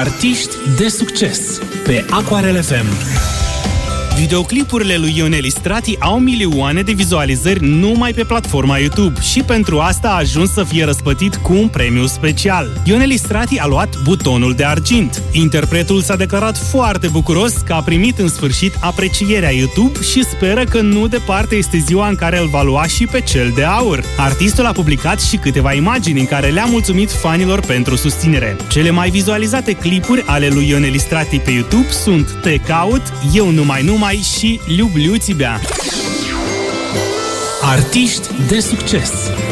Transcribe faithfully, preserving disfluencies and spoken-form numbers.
Artiști de succes pe Aquarel F M. Videoclipurile lui Ionel Listrati au milioane de vizualizări numai pe platforma YouTube și pentru asta a ajuns să fie răspătit cu un premiu special. Ionel Listrati a luat butonul de argint. Interpretul s-a declarat foarte bucuros că a primit în sfârșit aprecierea YouTube și speră că nu departe este ziua în care îl va lua și pe cel de aur. Artistul a publicat și câteva imagini în care le-a mulțumit fanilor pentru susținere. Cele mai vizualizate clipuri ale lui Ionel Listrati pe YouTube sunt Te caut, Eu numai numai și Liubliu Țibea. Artiști de succes